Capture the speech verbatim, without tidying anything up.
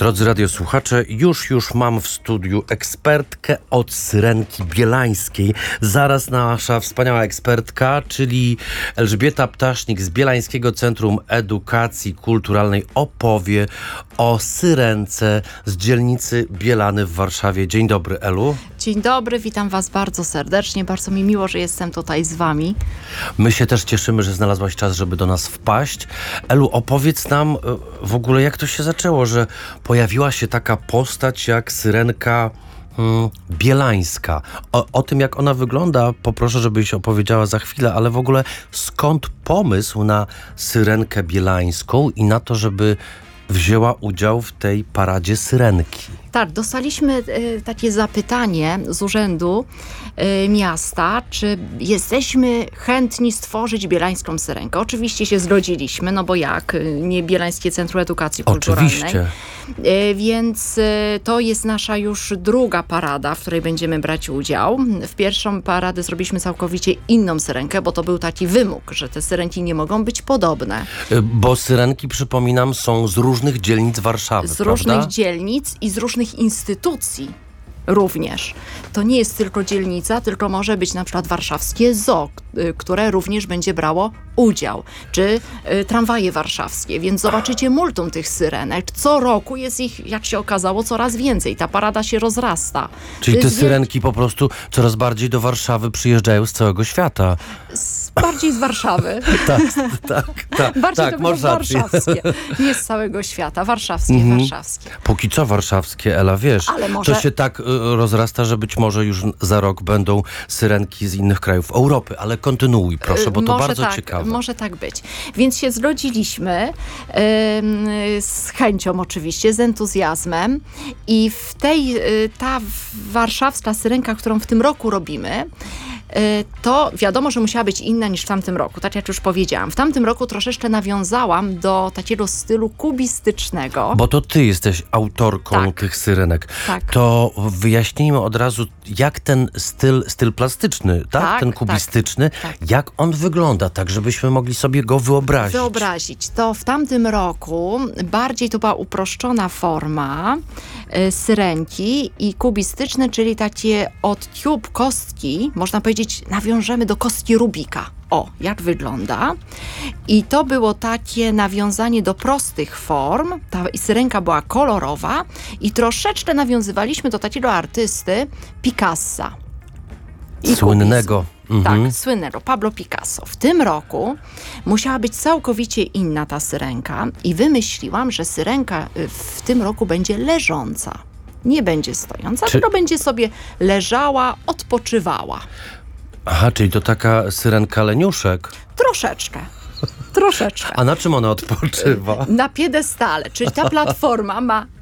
Drodzy radiosłuchacze, już, już mam w studiu ekspertkę od Syrenki Bielańskiej. Zaraz nasza wspaniała ekspertka, czyli Elżbieta Ptasznik z Bielańskiego Centrum Edukacji Kulturalnej opowie o Syrence z dzielnicy Bielany w Warszawie. Dzień dobry, Elu. Dzień dobry, witam Was bardzo serdecznie. Bardzo mi miło, że jestem tutaj z Wami. My się też cieszymy, że znalazłaś czas, żeby do nas wpaść. Elu, opowiedz nam w ogóle, jak to się zaczęło, że pojawiła się taka postać jak Syrenka hmm, Bielańska. O, o tym, jak ona wygląda, poproszę, żebyś opowiedziała za chwilę, ale w ogóle skąd pomysł na Syrenkę Bielańską i na to, żeby wzięła udział w tej paradzie Syrenki? Tak, dostaliśmy y, takie zapytanie z Urzędu y, Miasta, czy jesteśmy chętni stworzyć bielańską Syrenkę. Oczywiście się zgodziliśmy, no bo jak, nie Bielańskie Centrum Edukacji Kulturalnej. Oczywiście. Y, więc y, to jest nasza już druga parada, w której będziemy brać udział. W pierwszą paradę zrobiliśmy całkowicie inną Syrenkę, bo to był taki wymóg, że te Syrenki nie mogą być podobne. Bo Syrenki, przypominam, są z różnych dzielnic Warszawy, Z prawda? różnych dzielnic i z różnych instytucji również. To nie jest tylko dzielnica, tylko może być na przykład warszawskie zoo, które również będzie brało udział, czy y, tramwaje warszawskie, więc zobaczycie multum tych syrenek. Co roku jest ich, jak się okazało, coraz więcej. Ta parada się rozrasta. Czyli To te jest Syrenki po prostu coraz bardziej do Warszawy przyjeżdżają z całego świata. z, bardziej z Warszawy. tak, tak, tak. Bardziej tak, to było masz rację. warszawskie. Nie z całego świata. Warszawskie, Mhm. warszawskie. Póki co warszawskie, Ela, wiesz, Ale może- to się tak y, rozrasta, że być może już za rok będą Syrenki z innych krajów Europy, ale kontynuuj proszę, bo to Może bardzo tak, ciekawe. Może tak być. Więc się zgodziliśmy ym, z chęcią oczywiście, z entuzjazmem i w tej, y, ta warszawska Syrenka, którą w tym roku robimy, to wiadomo, że musiała być inna niż w tamtym roku, tak jak już powiedziałam. W tamtym roku troszeczkę nawiązałam do takiego stylu kubistycznego. Bo to ty jesteś autorką Tak. tych Syrenek. Tak. To wyjaśnijmy od razu, jak ten styl, styl plastyczny, tak? Tak, ten tak, kubistyczny, tak. jak on wygląda, tak żebyśmy mogli sobie go wyobrazić. Wyobrazić. To w tamtym roku bardziej to była uproszczona forma y, syrenki i kubistyczne, czyli takie od tiub kostki, można powiedzieć, nawiążemy do kostki Rubika. O, jak wygląda. I to było takie nawiązanie do prostych form. Ta syrenka była kolorowa i troszeczkę nawiązywaliśmy do takiego artysty Picassa. I Słynnego. Mhm. Tak, słynnego, Pablo Picasso. W tym roku musiała być całkowicie inna ta syrenka i wymyśliłam, że syrenka w tym roku będzie leżąca. Nie będzie stojąca, Czy- tylko będzie sobie leżała, odpoczywała. Aha, czyli to taka Syrenka leniuszek. Troszeczkę. Troszeczkę. A na czym ona odpoczywa? Na piedestale, czyli ta platforma ma